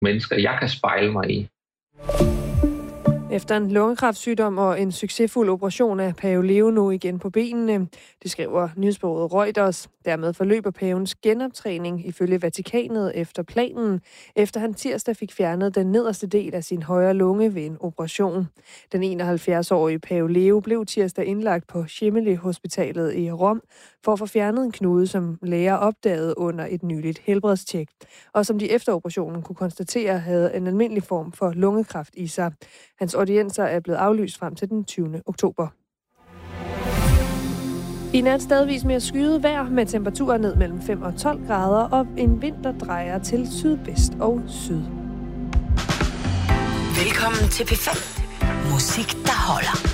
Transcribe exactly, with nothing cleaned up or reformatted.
mennesker, jeg kan spejle mig i. Efter en lungekræftsygdom og en succesfuld operation er Pave Leo nu igen på benene. Det skriver nyhedsbureauet Reuters. Dermed forløber pavens genoptræning ifølge Vatikanet efter planen, efter han tirsdag fik fjernet den nederste del af sin højre lunge ved en operation. Den enoghalvfjerds-årige Pave Leo blev tirsdag indlagt på Gemelli-hospitalet i Rom for at få fjernet en knude, som læger opdagede under et nyligt helbredstjek, og som de efter operationen kunne konstatere havde en almindelig form for lungekræft i sig. Hans audienser er blevet aflyst frem til den tyvende oktober. I nat stadigvis mere skyet vejr med temperaturer ned mellem fem og tolv grader, og en vind, der drejer til sydvest og syd. Velkommen til P fem. Musik, der holder.